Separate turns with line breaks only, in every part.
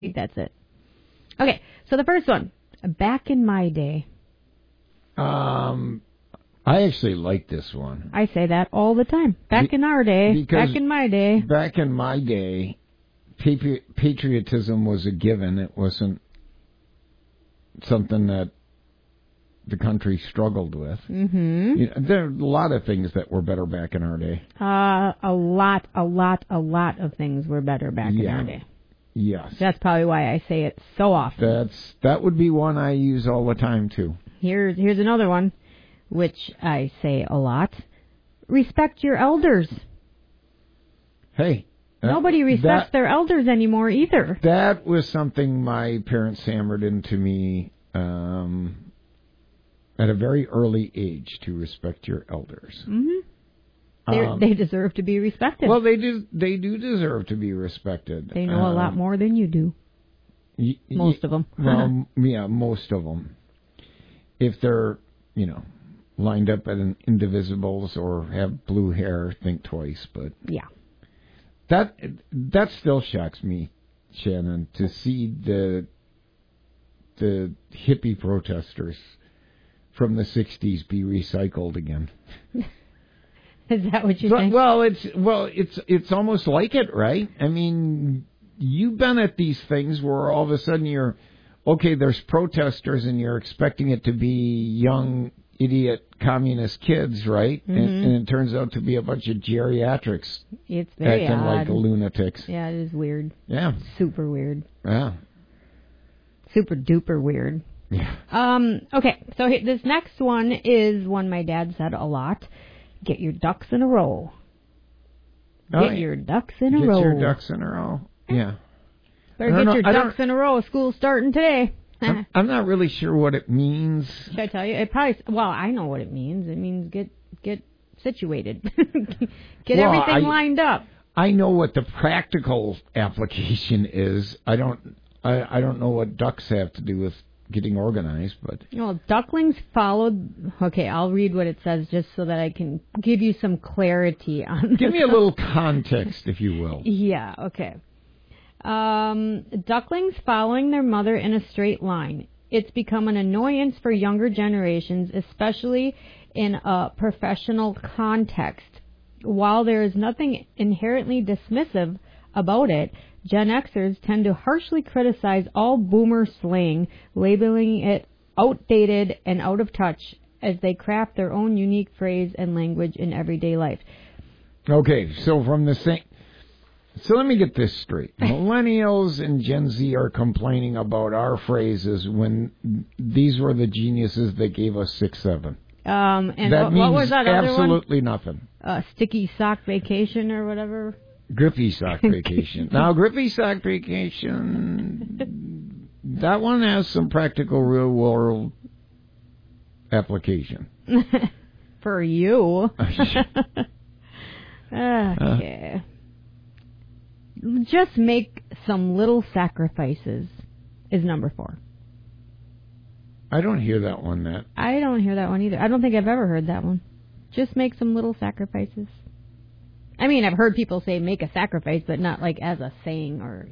think that's it. Okay, so the first one, back in my day.
I actually like this one.
I say that all the time. Back in our day. Back in my day.
Back in my day, patriotism was a given. It wasn't something that the country struggled with.
Mm-hmm.
You know, there are a lot of things that were better back in our day.
A lot of things were better back in our day.
Yes.
That's probably why I say it so often.
That would be one I use all the time, too.
Here's another one, which I say a lot. Respect your elders.
Hey.
Nobody respects their elders anymore either.
That was something my parents hammered into me at a very early age, to respect your elders.
Mm-hmm. They deserve to be respected.
Well, they do deserve to be respected.
They know a lot more than you do. Most of them.
Well, yeah, most of them. If they're, lined up at an Indivisibles or have blue hair, think twice. But
yeah,
that still shocks me, Shannon, to see the hippie protesters from the 60s be recycled again.
Is that what you think?
Well, it's almost like it, right? I mean, you've been at these things where all of a sudden there's protesters and you're expecting it to be young, idiot, communist kids, right?
Mm-hmm.
And it turns out to be a bunch of geriatrics
it's very
acting
odd.
like lunatics.
Yeah, it is weird.
Yeah.
Super weird.
Yeah.
Super duper weird.
Yeah.
Okay, so this next one is one my dad said a lot. Get your ducks in a row. Get your ducks in a row.
Get your ducks in a row. Yeah.
Better get your ducks in a row. School's starting today.
I'm not really sure what it means.
Should I tell you? I know what it means. It means get situated. Get everything lined up.
I know what the practical application is. I don't know what ducks have to do with getting organized, but
ducklings followed. Okay, I'll read what it says just so that I can give you some clarity on this.
Give me a little context, if you will.
Yeah, okay. Ducklings following their mother in a straight line. It's become an annoyance for younger generations, especially in a professional context. While there is nothing inherently dismissive about it, Gen Xers tend to harshly criticize all boomer slang, labeling it outdated and out of touch as they craft their own unique phrase and language in everyday life.
Okay, so let me get this straight. Millennials and Gen Z are complaining about our phrases when these were the geniuses that gave us 6-7.
And
that
what was that other one?
Absolutely nothing.
Sticky sock vacation or whatever.
Grippy sock vacation. Now, Grippy sock vacation, that one has some practical real world application.
For you. Okay. Just make some little sacrifices is number 4.
I don't hear that one, Matt.
I don't hear that one either. I don't think I've ever heard that one. Just make some little sacrifices. I mean, I've heard people say make a sacrifice, but not like as a saying or,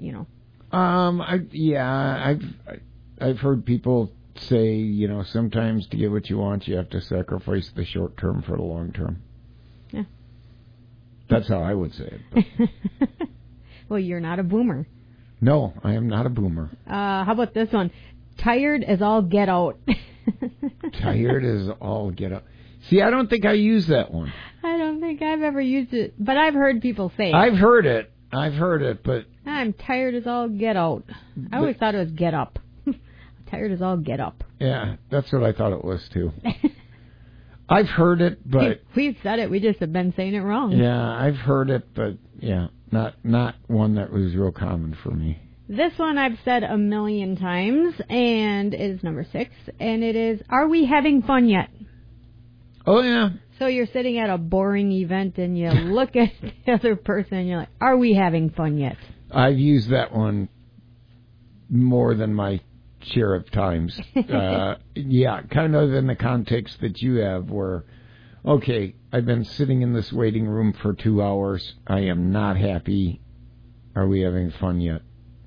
I've heard people say, sometimes to get what you want, you have to sacrifice the short term for the long term.
Yeah.
That's how I would say it.
Well, you're not a boomer.
No, I am not a boomer.
How about this one? Tired as all get out.
Tired as all get out. See, I don't think I use that one.
I don't think I've ever used it, but I've heard people say it.
I've heard it, but...
I'm tired as all get out. I always thought it was get up. Tired as all get up.
Yeah, that's what I thought it was, too. I've heard it, but...
We've said it, we just have been saying it wrong.
Yeah, I've heard it, but, yeah, not one that was real common for me.
This one I've said a million times, and is number 6, and it is, are we having fun yet?
Oh, yeah.
So you're sitting at a boring event, and you look at the other person, and you're like, are we having fun yet?
I've used that one more than my share of times. Yeah, kind of in the context that you have where, okay, I've been sitting in this waiting room for 2 hours. I am not happy. Are we having fun yet?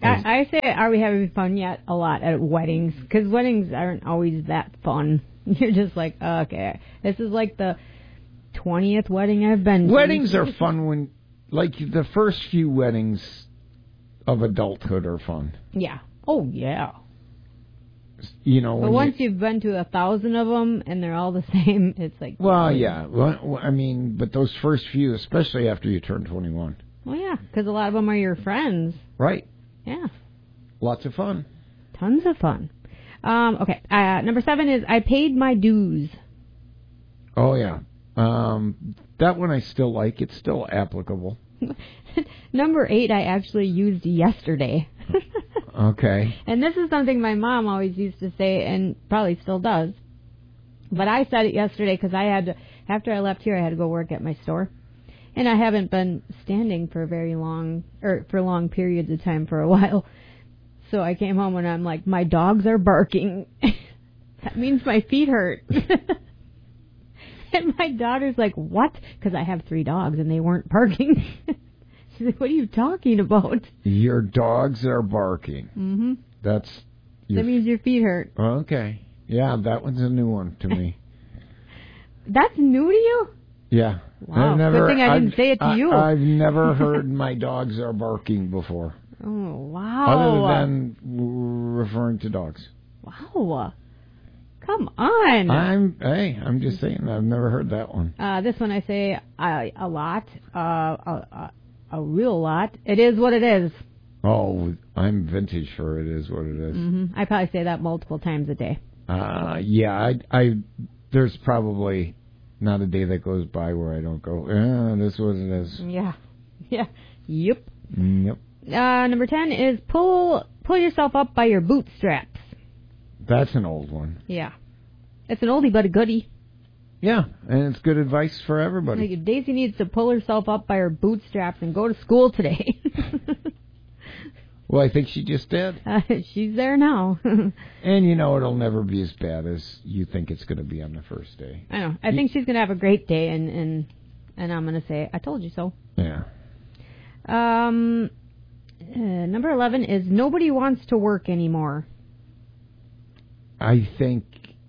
I say, are we having fun yet? A lot at weddings, because weddings aren't always that fun. You're just like, okay, this is like the 20th wedding I've been to.
Weddings are fun when, like, the first few weddings of adulthood are fun.
Yeah. Oh, yeah.
You know,
But once you've been to 1,000 of them and they're all the same, it's like...
Well, yeah. Well, I mean, but those first few, especially after you turn 21.
Well, yeah, because a lot of them are your friends.
Right.
Yeah.
Lots of fun.
Tons of fun. Okay. Number 7 is I paid my dues.
Oh, yeah. That one I still like. It's still applicable.
Number 8 I actually used yesterday.
Okay.
And this is something my mom always used to say and probably still does. But I said it yesterday because after I left here, I had to go work at my store. And I haven't been standing for very long, or for long periods of time for a while. So I came home and I'm like, my dogs are barking. That means my feet hurt. And my daughter's like, what? Because I have 3 dogs and they weren't barking. She's like, what are you talking about?
Your dogs are barking.
Mm-hmm.
That
means your feet hurt.
Okay. Yeah, that one's a new one to me.
That's new to you?
Yeah.
Wow. Good thing I didn't say it to you.
I've never heard my dogs are barking before.
Oh, wow.
Other than referring to dogs.
Wow. Come on.
I'm just saying, I've never heard that one.
This one I say a lot, a real lot. It is what it is.
Oh, I'm vintage for it is what it is.
Mm-hmm. I probably say that multiple times a day.
Yeah, there's probably not a day that goes by where I don't go, this is what it is.
Yeah. Yep.
Yep.
Number 10 is pull yourself up by your bootstraps.
That's an old one.
Yeah. It's an oldie but a goodie.
Yeah, and it's good advice for everybody.
Like Daisy needs to pull herself up by her bootstraps and go to school today.
Well, I think she just did.
She's there now.
And you know it'll never be as bad as you think it's going to be on the first day.
I know. I think she's going to have a great day, and I'm going to say, I told you so.
Yeah.
Number 11 is nobody wants to work anymore.
I think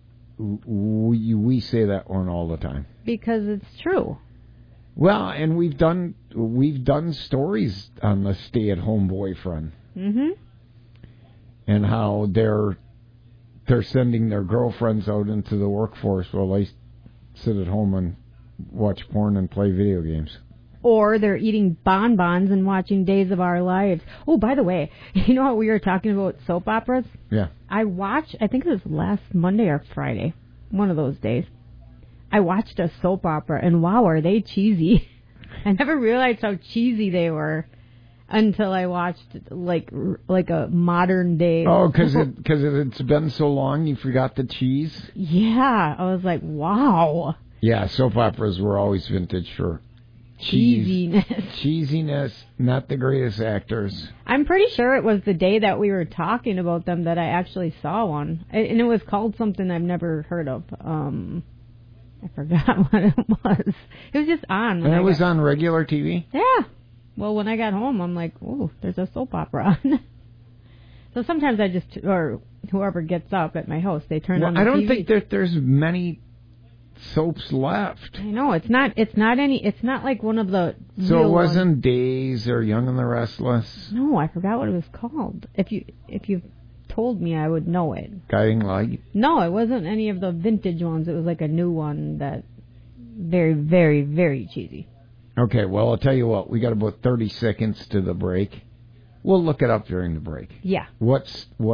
we say that one all the time.
Because it's true.
Well, and we've done stories on the stay-at-home boyfriend.
Mm-hmm.
And how they're sending their girlfriends out into the workforce while they sit at home and watch porn and play video games.
Or they're eating bonbons and watching Days of Our Lives. Oh, by the way, you know how we were talking about soap operas?
Yeah.
I think it was last Monday or Friday, one of those days. I watched a soap opera, and wow, are they cheesy. I never realized how cheesy they were until I watched like a modern day.
Oh, because it's been so long, you forgot the cheese?
Yeah, I was like, wow.
Yeah, soap operas were always vintage for cheesiness, not the greatest actors.
I'm pretty sure it was the day that we were talking about them that I actually saw one. And it was called something I've never heard of. I forgot what it was. It was just on.
And it was on regular TV?
Yeah. Well, when I got home, I'm like, oh, there's a soap opera on. So sometimes or whoever gets up at my house, they turn on the TV. I
don't think that there's many soaps left.
I know it's not like one of the.
So it wasn't Days or Young and the Restless.
No, I forgot what it was called. If you told me, I would know it.
Guiding Light.
No, it wasn't any of the vintage ones. It was like a new one that very, very, very cheesy.
Okay, well I'll tell you what. We got about 30 seconds to the break. We'll look it up during the break.
Yeah.
What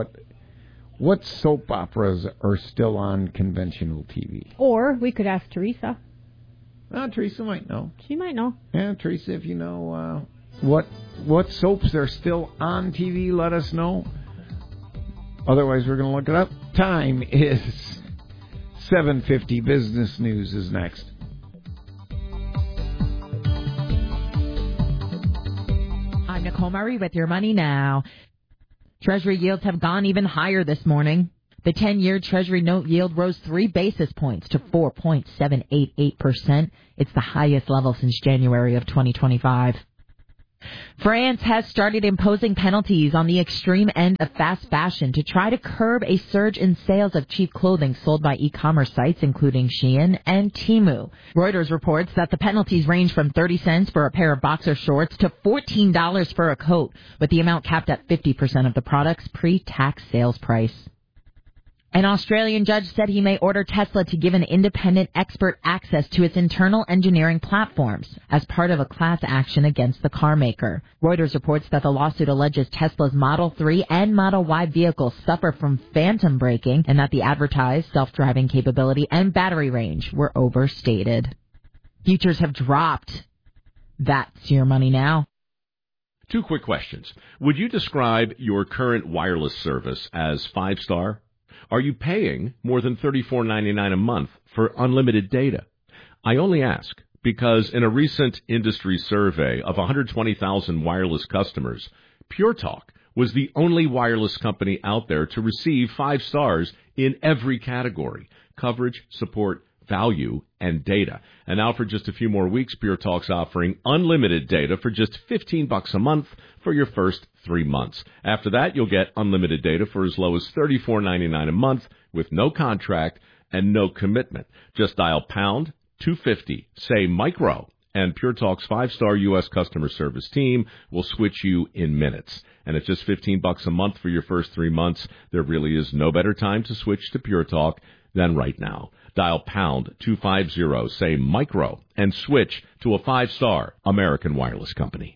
soap operas are still on conventional TV?
Or we could ask Teresa.
Teresa might know.
She might know.
Yeah, Teresa, if you know what soaps are still on TV, let us know. Otherwise, we're going to look it up. Time is 7:50. Business News is next.
I'm Nicole Murray with your Money Now. Treasury yields have gone even higher this morning. The 10-year Treasury note yield rose 3 basis points to 4.788%. It's the highest level since January of 2025. France has started imposing penalties on the extreme end of fast fashion to try to curb a surge in sales of cheap clothing sold by e-commerce sites including Shein and Temu. Reuters reports that the penalties range from 30 cents for a pair of boxer shorts to $14 for a coat, with the amount capped at 50% of the product's pre-tax sales price. An Australian judge said he may order Tesla to give an independent expert access to its internal engineering platforms as part of a class action against the car maker. Reuters reports that the lawsuit alleges Tesla's Model 3 and Model Y vehicles suffer from phantom braking and that the advertised self-driving capability and battery range were overstated. Futures have dropped. That's your money now.
2 quick questions. Would you describe your current wireless service as 5-star? Are you paying more than $34.99 a month for unlimited data? I only ask because in a recent industry survey of 120,000 wireless customers, Pure Talk was the only wireless company out there to receive 5 stars in every category: coverage, support, value, and data. And now for just a few more weeks, Pure Talk's offering unlimited data for just $15 a month for your first 3 months. After that, you'll get unlimited data for as low as $34.99 a month with no contract and no commitment. Just dial pound 250, say micro, and Pure Talk's 5-star U.S. customer service team will switch you in minutes. And at just $15 a month for your first 3 months, there really is no better time to switch to Pure Talk than right now. Dial pound 250, say micro, and switch to a 5-star American wireless company.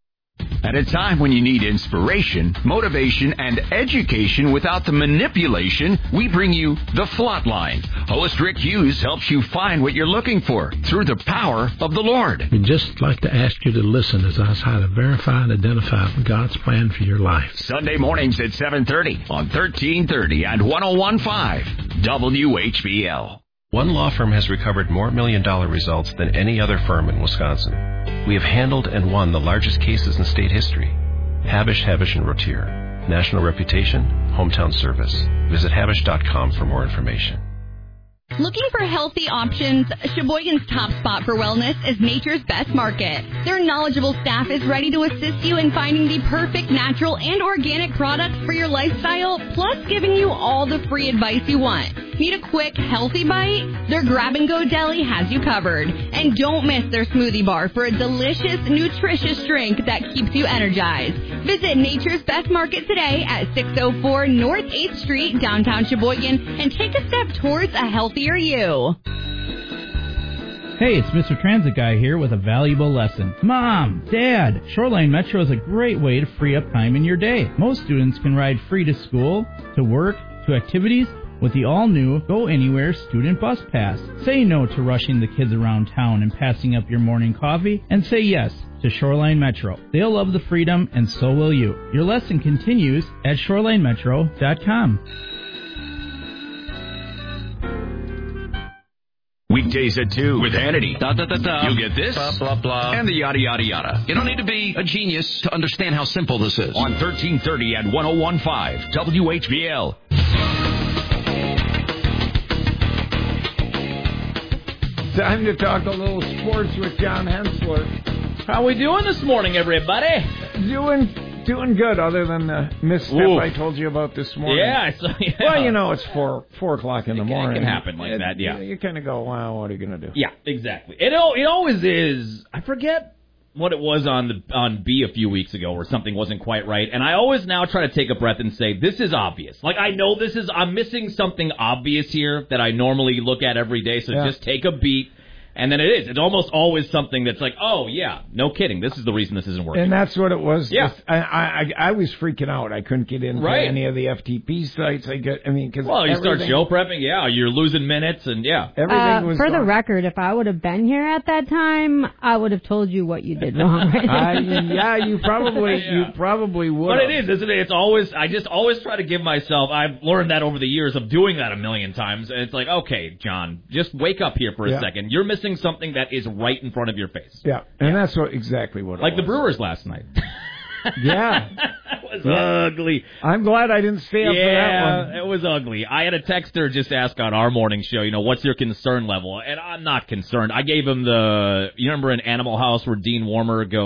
At a time when you need inspiration, motivation, and education without the manipulation, we bring you The Flatline. Host Rick Hughes helps you find what you're looking for through the power of the Lord.
We'd just like to ask you to listen as I try to verify and identify God's plan for your life.
Sunday mornings at 7:30 on 1330 and 101.5 WHBL.
One law firm has recovered more million-dollar results than any other firm in Wisconsin. We have handled and won the largest cases in state history. Habish, Habish & Rotier. National reputation, hometown service. Visit Habish.com for more information.
Looking for healthy options? Sheboygan's top spot for wellness is Nature's Best Market. Their knowledgeable staff is ready to assist you in finding the perfect natural and organic products for your lifestyle, plus giving you all the free advice you want. Need a quick, healthy bite? Their grab-and-go deli has you covered. And don't miss their smoothie bar for a delicious, nutritious drink that keeps you energized. Visit Nature's Best Market today at 604 North 8th Street, downtown Sheboygan, and take a step towards a healthier you.
Hey, it's Mr. Transit Guy here with a valuable lesson. Mom, Dad, Shoreline Metro is a great way to free up time in your day. Most students can ride free to school, to work, to activities with the all-new Go Anywhere Student Bus Pass. Say no to rushing the kids around town and passing up your morning coffee, and say yes to Shoreline Metro. They'll love the freedom, and so will you. Your lesson continues at ShorelineMetro.com.
Weekdays at 2 with Hannity. You'll get this, blah, blah, blah, and the yada, yada, yada. You don't need to be a genius to understand how simple this is. On 1330 and 101.5 WHBL.
Time to talk a little sports with John Hensler.
How we doing this morning, everybody?
Doing good, other than the misstep I told you about this morning.
Yeah.
Well, you know, it's 4 o'clock in the morning.
It can happen like that, yeah.
You kind of go, wow, what are you going to do?
Yeah, exactly. It always is. I forget what it was on B a few weeks ago where something wasn't quite right, and I always now try to take a breath and say, this is obvious. Like, I know I'm missing something obvious here that I normally look at every day, so just take a beat. And then it is. It's almost always something that's like, oh, yeah, no kidding. This is the reason this isn't working.
And that's what it was.
Yeah.
I was freaking out. I couldn't get into any of the FTP sites.
Well, you start show prepping, you're losing minutes, and
everything was
for the record, if I would have been here at that time, I would have told you what you did wrong.
You probably would.
But it is, isn't it? It's always, I just always try to give myself, I've learned that over the years of doing that a million times, and it's like, okay, John, just wake up here for a second. You're missing something that is right in front of your face.
Yeah, and that's exactly what it was.
Like the Brewers last night.
Yeah.
It was ugly.
I'm glad I didn't stay up for that one.
Yeah, it was ugly. I had a texter just ask on our morning show, what's your concern level? And I'm not concerned. I gave him you remember in Animal House where Dean Warmer goes,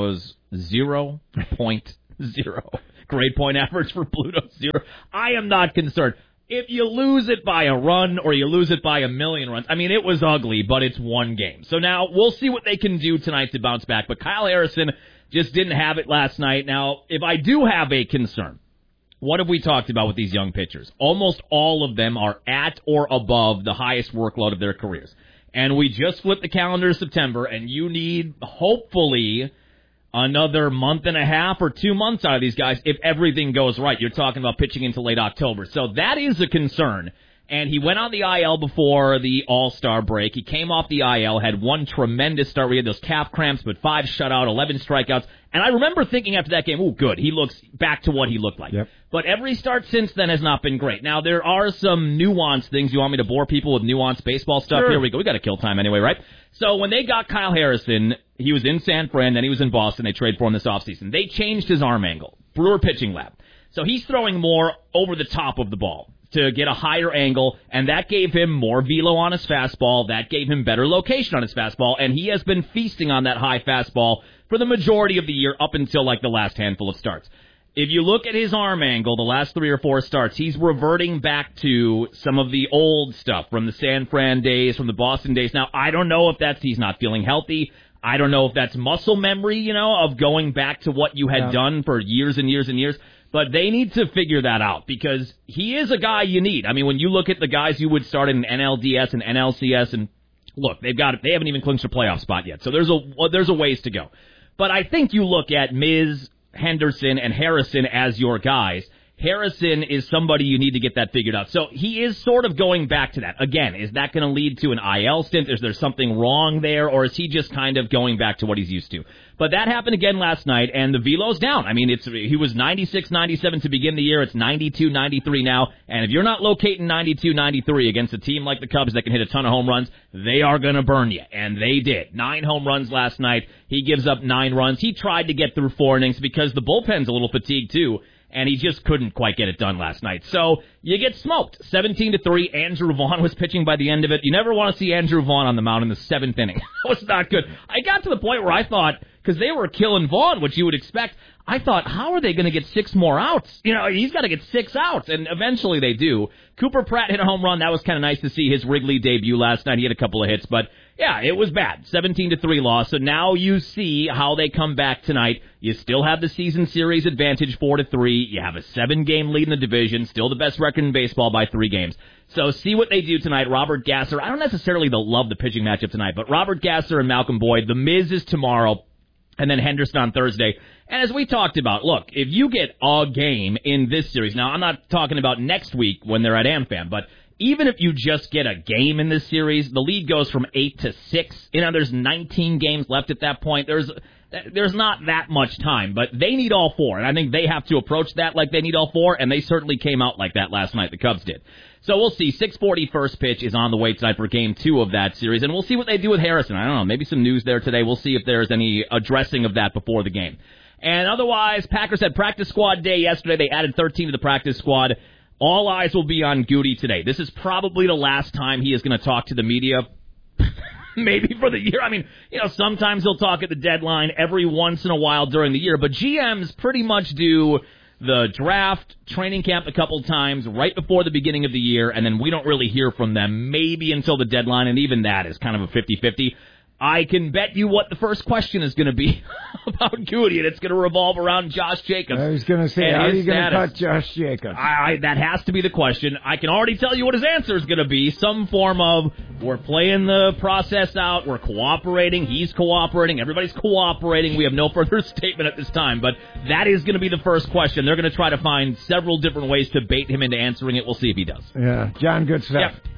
0.0. Grade point average for Pluto, 0. I am not concerned. If you lose it by a run or you lose it by a million runs, I mean, it was ugly, but it's one game. So now we'll see what they can do tonight to bounce back. But Kyle Harrison just didn't have it last night. Now, if I do have a concern, what have we talked about with these young pitchers? Almost all of them are at or above the highest workload of their careers. And we just flipped the calendar to September, and you need, hopefully, another month and a half or 2 months out of these guys if everything goes right. You're talking about pitching into late October. So that is a concern. And he went on the IL before the All-Star break. He came off the IL, had one tremendous start. We had those calf cramps, but 5 shutout, 11 strikeouts. And I remember thinking after that game, oh, good, he looks back to what he looked like.
Yep.
But every start since then has not been great. Now, there are some nuanced things. You want me to bore people with nuanced baseball stuff?
Sure.
Here we go. We got to kill time anyway, right? So when they got Kyle Harrison, he was in San Fran, then he was in Boston. They traded for him this offseason. They changed his arm angle. Brewer pitching lab. So he's throwing more over the top of the ball to get a higher angle, and that gave him more velo on his fastball. That gave him better location on his fastball, and he has been feasting on that high fastball for the majority of the year up until like the last handful of starts. If you look at his arm angle, the last 3 or 4 starts, he's reverting back to some of the old stuff from the San Fran days, from the Boston days. Now, I don't know if that's he's not feeling healthy. I don't know if that's muscle memory, of going back to what you had done for years and years and years. But they need to figure that out because he is a guy you need. I mean, when you look at the guys you would start in NLDS and NLCS, and look, they haven't even clinched a playoff spot yet. So there's a ways to go. But I think you look at Miz, Henderson, and Harrison as your guys. Harrison is somebody you need to get that figured out. So he is sort of going back to that. Again, is that going to lead to an IL stint? Is there something wrong there? Or is he just kind of going back to what he's used to? But that happened again last night, and the velo's down. I mean, he was 96, 97 to begin the year. It's 92, 93 now. And if you're not locating 92, 93 against a team like the Cubs that can hit a ton of home runs, they are going to burn you. And they did. 9 home runs last night. He gives up 9 runs. He tried to get through 4 innings because the bullpen's a little fatigued, too. And he just couldn't quite get it done last night. So you get smoked. 17-3. Andrew Vaughn was pitching by the end of it. You never want to see Andrew Vaughn on the mound in the 7th inning. That was not good. I got to the point where I thought, because they were killing Vaughn, which you would expect, I thought, how are they going to get 6 more outs? He's got to get 6 outs, and eventually they do. Cooper Pratt hit a home run. That was kind of nice to see his Wrigley debut last night. He had a couple of hits, but yeah, it was bad. 17-3 loss. So now you see how they come back tonight. You still have the season series advantage 4-3. You have a 7-game lead in the division. Still the best record in baseball by 3 games. So see what they do tonight. Robert Gasser. I don't necessarily love the pitching matchup tonight, but Robert Gasser and Malcolm Boyd. The Miz is tomorrow, and then Henderson on Thursday. And as we talked about, look, if you get a game in this series, now I'm not talking about next week when they're at AmFam, but even if you just get a game in this series, the lead goes from 8 to 6. There's 19 games left at that point. There's not that much time, but they need all 4, and I think they have to approach that like they need all 4, and they certainly came out like that last night. The Cubs did. So we'll see. 6:40 first pitch is on the way tonight for Game 2 of that series, and we'll see what they do with Harrison. I don't know, maybe some news there today. We'll see if there's any addressing of that before the game. And otherwise, Packers had practice squad day yesterday. They added 13 to the practice squad. All eyes will be on Goody today. This is probably the last time he is going to talk to the media, maybe for the year. I mean, sometimes he'll talk at the deadline every once in a while during the year, but GMs pretty much do the draft, training camp a couple times right before the beginning of the year, and then we don't really hear from them maybe until the deadline, and even that is kind of a 50-50. I can bet you what the first question is going to be about Goody, and it's going to revolve around Josh Jacobs.
I was going to say, how are you going to cut Josh Jacobs?
That has to be the question. I can already tell you what his answer is going to be. Some form of, we're playing the process out, we're cooperating, he's cooperating, everybody's cooperating. We have no further statement at this time, but that is going to be the first question. They're going to try to find several different ways to bait him into answering it. We'll see if he does.
Yeah, John, good stuff.
Yep.